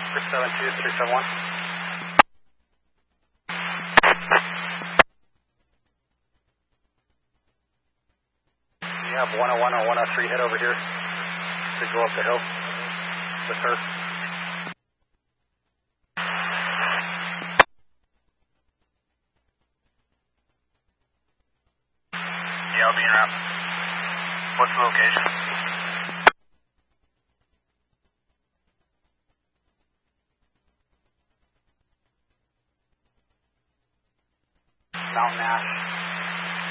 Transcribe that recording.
372, 371. You have 101 or 103 head over here to go up the hill with her. Yeah, I'll be en route. What's the location? Mountain Ash.